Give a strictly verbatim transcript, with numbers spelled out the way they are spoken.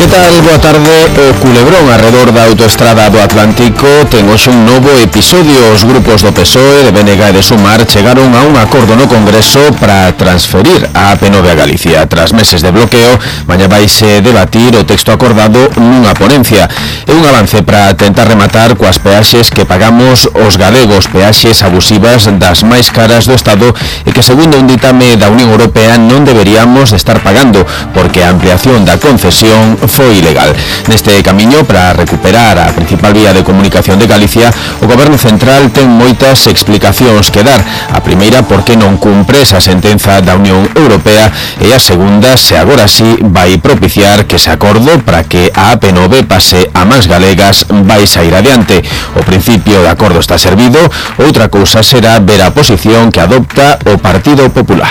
Que tal? Boa tarde. O culebrón arredor da autoestrada do Atlántico ten hoxe un novo episodio. Os grupos do P S O E, de B N G e de Sumar chegaron a un acordo no Congreso para transferir a A P nove a Galicia. Tras meses de bloqueo, mañá vaise debatir o texto acordado nunha ponencia. É un avance para tentar rematar coas peaxes que pagamos os galegos, peaxes abusivas das máis caras do Estado e que, segundo un ditame da Unión Europea, non deberíamos de estar pagando, porque a ampliación da concesión foi ilegal. Neste camiño para recuperar a principal vía de comunicación de Galicia, o Goberno Central ten moitas explicacións que dar. A primeira, porque non cumpre esa sentenza da Unión Europea, e a segunda, se agora sí vai propiciar que ese acordo para que a A P nove pase a mans galegas vai sair adiante. O principio de acordo está servido, outra cousa será ver a posición que adopta o Partido Popular.